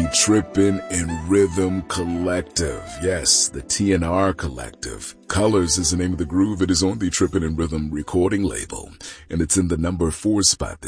The Trippin' and Rhythm Collective. Yes, the TNR Collective. Colors is the name of the groove. It is on the Trippin' and Rhythm recording label, and it's in the number 4 spot.